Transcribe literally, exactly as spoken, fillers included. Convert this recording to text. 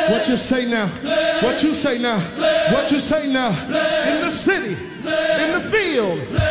What you say now? What you say now? What you say now? In the city, in the field,